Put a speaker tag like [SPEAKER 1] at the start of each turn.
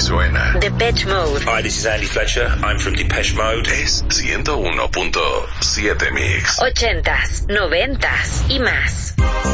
[SPEAKER 1] suena.
[SPEAKER 2] Depeche Mode.
[SPEAKER 3] Hi, this is Andy Fletcher. I'm from Depeche Mode.
[SPEAKER 1] Es 101.7 Mix.
[SPEAKER 2] 80s, 90s y más.